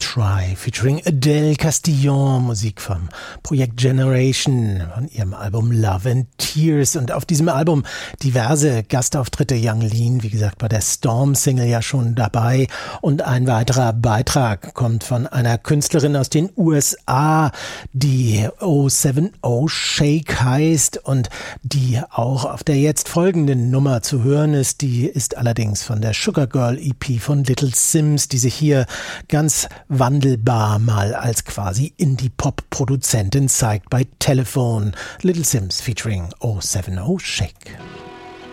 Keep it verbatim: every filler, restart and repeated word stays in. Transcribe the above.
Try featuring Adele Castillon, Musik vom Projekt Generation von ihrem Album Love and Tears. Und auf diesem Album diverse Gastauftritte. Yung Lean, wie gesagt, bei der Storm-Single ja schon dabei. Und ein weiterer Beitrag kommt von einer Künstlerin aus den U S A, die oh sieben oh Shake heißt und die auch auf der jetzt folgenden Nummer zu hören ist. Die ist allerdings von der Sugar Girl E P von Little Simz, die sich hier ganz wandelbar mal als quasi Indie-Pop-Produzentin zeigt bei Telephone. Little Simz featuring oh sieben oh Shake.